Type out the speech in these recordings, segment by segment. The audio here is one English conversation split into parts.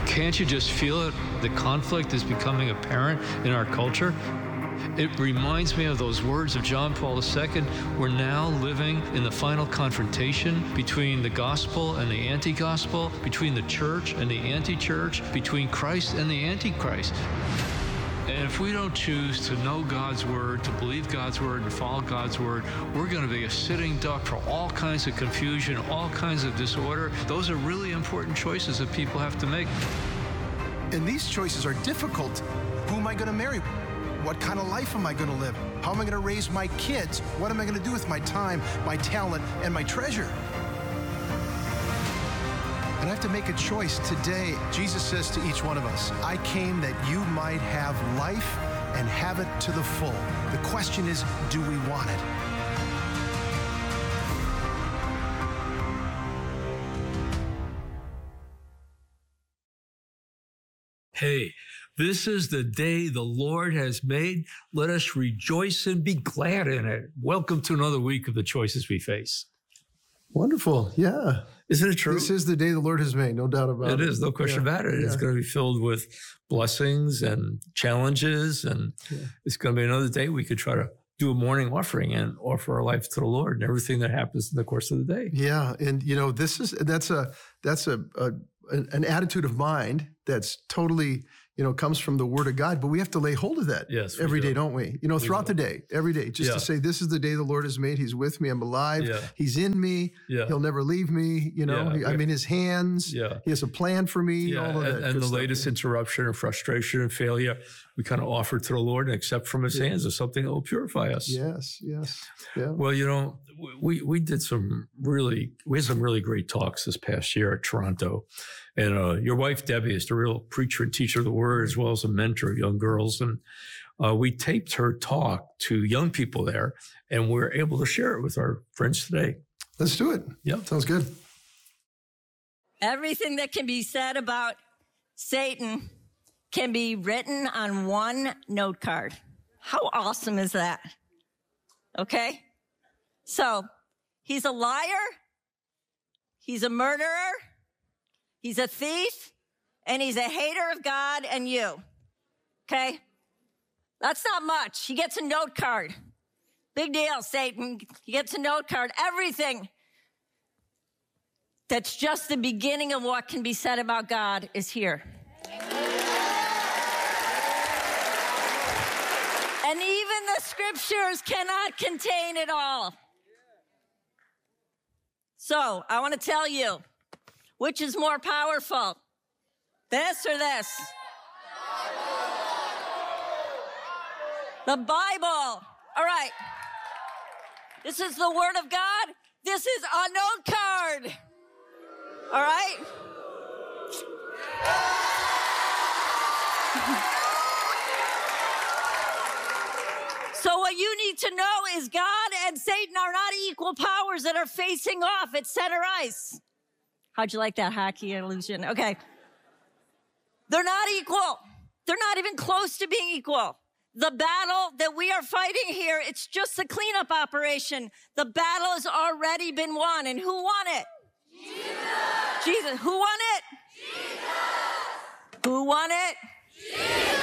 Can't you just feel it? The conflict is becoming apparent in our culture. It reminds me of those words of John Paul II. We're now living in the final confrontation between the gospel and the anti-gospel, between the church and the anti-church, between Christ and the antichrist. And if we don't choose to know God's word, to believe God's word, and follow God's word, we're going to be a sitting duck for all kinds of confusion, all kinds of disorder. Those are really important choices that people have to make. And these choices are difficult. Who am I going to marry? What kind of life am I going to live? How am I going to raise my kids? What am I going to do with my time, my talent, and my treasure? And I have to make a choice today. Jesus says to each one of us, I came that you might have life and have it to the full. The question is, do we want it? Hey, this is the day the Lord has made. Let us rejoice and be glad in it. Welcome to another week of the choices we face. Wonderful. Yeah. Isn't it true? This is the day the Lord has made, no doubt about it. It is, no question about it. It's going to be filled with blessings and challenges, and it's going to be another day we could try to do a morning offering and offer our life to the Lord and everything that happens in the course of the day. Yeah, and you know, that's an attitude of mind that's totally, comes from the Word of God, but we have to lay hold of that every day, don't we? Throughout the day, every day, just to say, this is the day the Lord has made. He's with me. I'm alive. He's in me. He'll never leave me. I'm in his hands. He has a plan for me. All of that. And the latest interruption and frustration and failure, we kind of offer to the Lord and accept from his hands as something that will purify us. Yes. Yeah. Well, we had some really great talks this past year at Toronto. And your wife, Debbie, is the real preacher and teacher of the word, as well as a mentor of young girls. And we taped her talk to young people there, and we're able to share it with our friends today. Let's do it. Yeah. Sounds good. Everything that can be said about Satan can be written on one note card. How awesome is that? Okay? So, he's a liar, he's a murderer, he's a thief, and he's a hater of God and you. Okay? That's not much. He gets a note card. Big deal, Satan. He gets a note card. Everything that's just the beginning of what can be said about God is here. And even the scriptures cannot contain it all. So, I want to tell you, which is more powerful, this or this? The Bible. All right. This is the Word of God. This is a note card. All right? So what you need to know is God and Satan are not equal powers that are facing off at center ice. How'd you like that hockey illusion? Okay. They're not equal. They're not even close to being equal. The battle that we are fighting here, it's just a cleanup operation. The battle has already been won. And who won it? Jesus. Who won it? Jesus. Who won it? Jesus.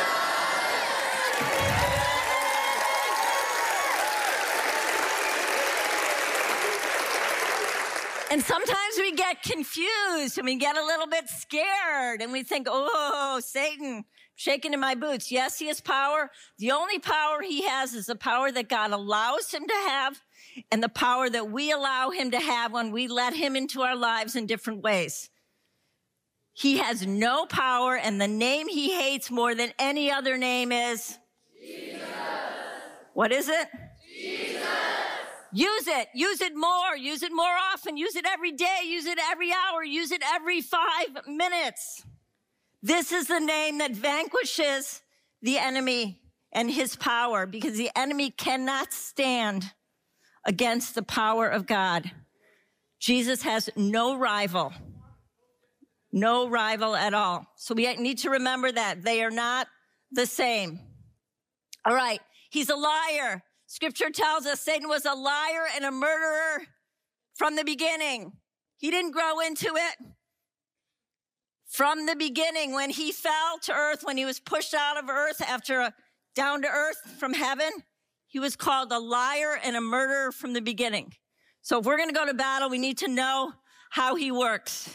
And sometimes we get confused and we get a little bit scared and we think, oh, Satan, shaking in my boots. Yes, he has power. The only power he has is the power that God allows him to have and the power that we allow him to have when we let him into our lives in different ways. He has no power, and the name he hates more than any other name is? Jesus. What is it? Jesus. Use it. Use it more. Use it more often. Use it every day. Use it every hour. Use it every 5 minutes. This is the name that vanquishes the enemy and his power, because the enemy cannot stand against the power of God. Jesus has no rival. No rival at all. So we need to remember that. They are not the same. All right. He's a liar. Scripture tells us Satan was a liar and a murderer from the beginning. He didn't grow into it. From the beginning, when he fell to earth, when he was pushed out of earth down to earth from heaven, he was called a liar and a murderer from the beginning. So if we're going to go to battle, we need to know how he works.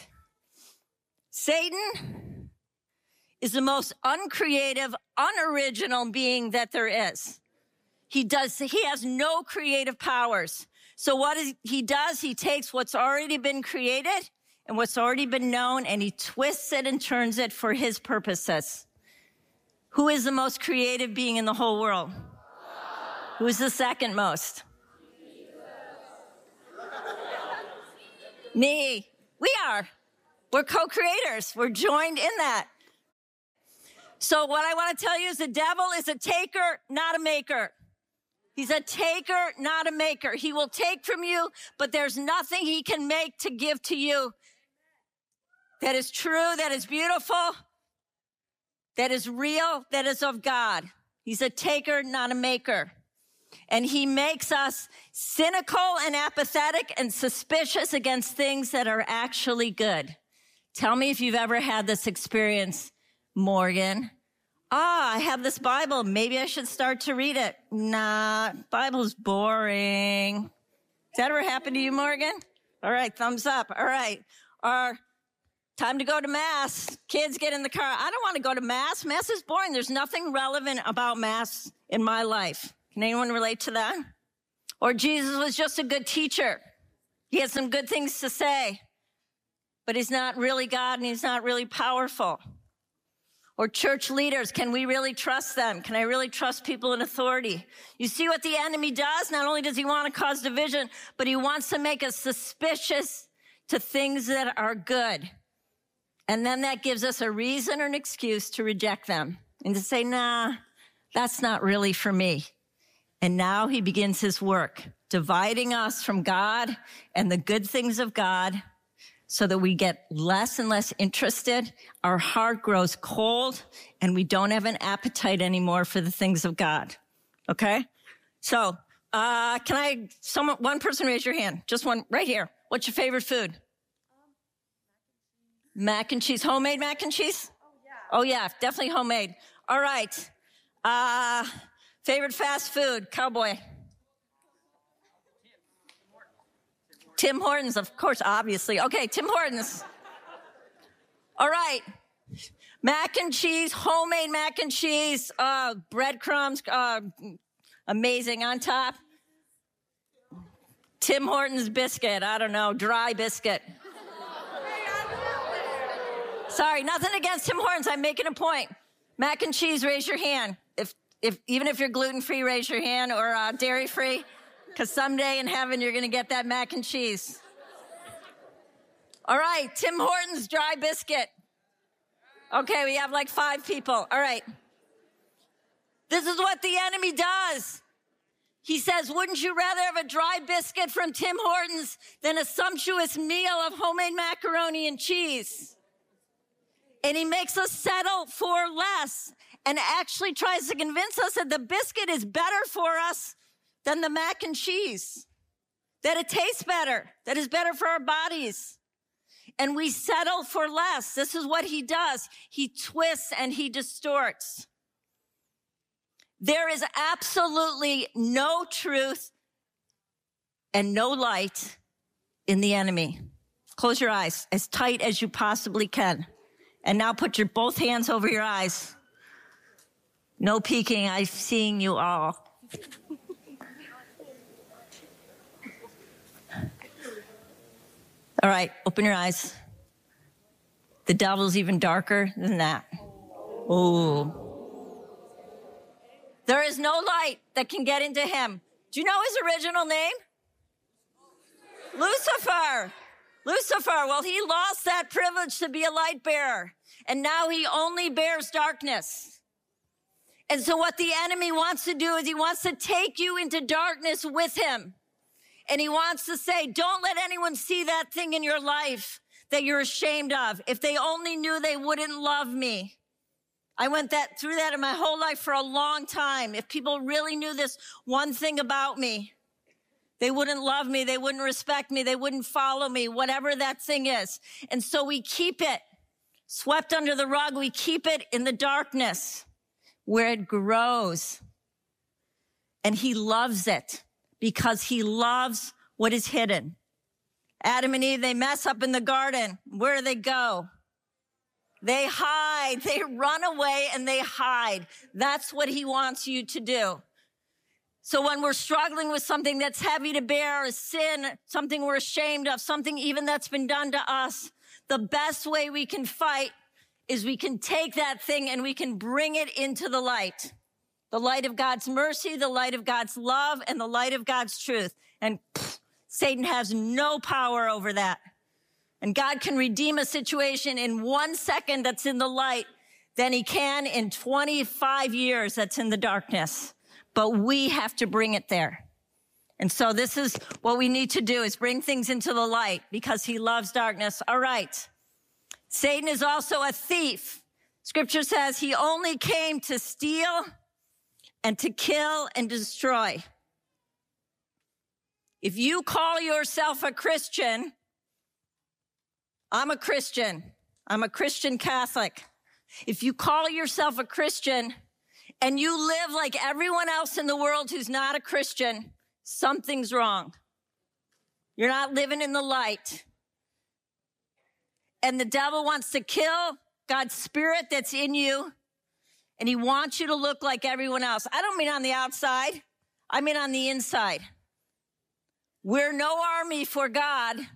Satan is the most uncreative, unoriginal being that there is. He has no creative powers. So what he does, he takes what's already been created and what's already been known, and he twists it and turns it for his purposes. Who is the most creative being in the whole world? Who is the second most? Me. We are. We're co-creators. We're joined in that. So what I want to tell you is the devil is a taker, not a maker. He's a taker, not a maker. He will take from you, but there's nothing he can make to give to you that is true, that is beautiful, that is real, that is of God. He's a taker, not a maker. And he makes us cynical and apathetic and suspicious against things that are actually good. Tell me if you've ever had this experience, Morgan. I have this Bible. Maybe I should start to read it. Nah, Bible's boring. Has that ever happened to you, Morgan? All right, thumbs up. All right. Time to go to Mass. Kids, get in the car. I don't want to go to Mass. Mass is boring. There's nothing relevant about Mass in my life. Can anyone relate to that? Or Jesus was just a good teacher. He had some good things to say, but he's not really God and he's not really powerful. Or church leaders, can we really trust them? Can I really trust people in authority? You see what the enemy does? Not only does he want to cause division, but he wants to make us suspicious to things that are good. And then that gives us a reason or an excuse to reject them and to say, nah, that's not really for me. And now he begins his work, dividing us from God and the good things of God so that we get less and less interested. Our heart grows cold and we don't have an appetite anymore for the things of God. Okay? So, one person raise your hand? Just one right here. What's your favorite food? Mac and cheese. Homemade mac and cheese? Oh, yeah, definitely homemade. All right. Favorite fast food? Cowboy. Tim Hortons, of course, obviously. Okay, Tim Hortons. All right. Mac and cheese, homemade mac and cheese, breadcrumbs, amazing on top. Tim Hortons biscuit, I don't know, dry biscuit. Sorry, nothing against Tim Hortons. I'm making a point. Mac and cheese, raise your hand. Even if you're gluten-free, raise your hand, or dairy-free, because someday in heaven you're going to get that mac and cheese. All right, Tim Hortons dry biscuit. Okay, we have like 5 people. All right. This is what the enemy does. He says, wouldn't you rather have a dry biscuit from Tim Hortons than a sumptuous meal of homemade macaroni and cheese? And he makes us settle for less and actually tries to convince us that the biscuit is better for us than the mac and cheese, that it tastes better, that is better for our bodies. And we settle for less. This is what he does. He twists and he distorts. There is absolutely no truth and no light in the enemy. Close your eyes as tight as you possibly can. And now put your both hands over your eyes. No peeking. I'm seeing you all. All right, open your eyes. The devil's even darker than that. Oh. There is no light that can get into him. Do you know his original name? Lucifer. Lucifer. Well, he lost that privilege to be a light bearer, and now he only bears darkness. And so what the enemy wants to do is he wants to take you into darkness with him. And he wants to say, don't let anyone see that thing in your life that you're ashamed of. If they only knew, they wouldn't love me. I went through that in my whole life for a long time. If people really knew this one thing about me, they wouldn't love me, they wouldn't respect me, they wouldn't follow me, whatever that thing is. And so we keep it swept under the rug. We keep it in the darkness where it grows. And he loves it because he loves what is hidden. Adam and Eve, they mess up in the garden. Where do they go? They hide. They run away and they hide. That's what he wants you to do. So when we're struggling with something that's heavy to bear, a sin, something we're ashamed of, something even that's been done to us, the best way we can fight is we can take that thing and we can bring it into the light of God's mercy, the light of God's love, and the light of God's truth. And Satan has no power over that. And God can redeem a situation in 1 second that's in the light than he can in 25 years that's in the darkness. But we have to bring it there. And so this is what we need to do, is bring things into the light because he loves darkness. All right. Satan is also a thief. Scripture says he only came to steal and to kill and destroy. If you call yourself a Christian, I'm a Christian. I'm a Christian Catholic. If you call yourself a Christian and you live like everyone else in the world who's not a Christian, something's wrong. You're not living in the light. And the devil wants to kill God's spirit that's in you, and he wants you to look like everyone else. I don't mean on the outside. I mean on the inside. We're no army for God